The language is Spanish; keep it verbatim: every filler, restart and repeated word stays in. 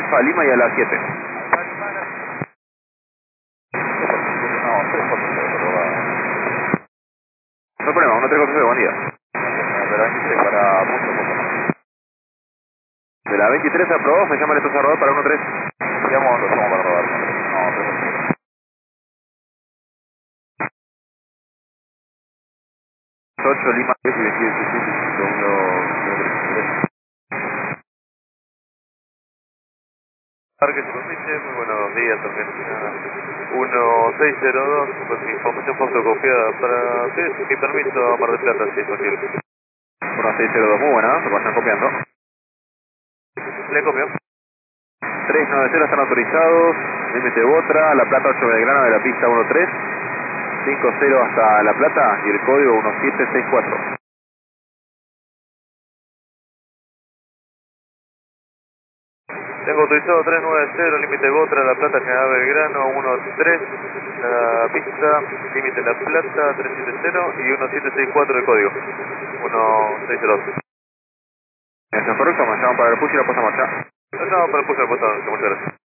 Alfa Lima y a las siete. No, tres cuatro cero, pero va. No hay problema, uno tres cuatro cero, buen día. De la veintitrés para mucho, poco más. De la veintitrés aprobó, me llama el esposo rodador para uno tres. Llamo a otro, somos para rodar. No, tres cuatro cero. ocho Lima diez y veintisiete uno tres. Parque Superficie, muy buenos días, Argentina uno seis cero dos, pues información fotocopiada para ustedes, mi permiso Mar del Plata, si es posible. uno seis cero dos, muy buena, se pasan copiando. ¿Le copio? tres nueve cero están autorizados, límite Botra, La Plata ocho Belgrano de la pista uno tres, cinco cero hasta La Plata y el código uno siete seis cuatro. Tengo autorizado tres nueve cero, límite Botra, La Plata, General Belgrano, uno tres, la pista, límite La Plata, tres siete cero y uno siete seis cuatro de código, uno seis cero dos. Eso es correcto, me llaman para el push y lo pasamos allá. No, para el push del botón, muchas gracias.